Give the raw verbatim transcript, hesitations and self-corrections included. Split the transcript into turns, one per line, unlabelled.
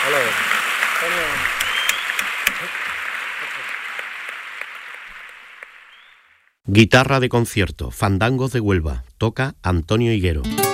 Guitarra de concierto, Fandangos de Huelva, toca Antonio Higuero.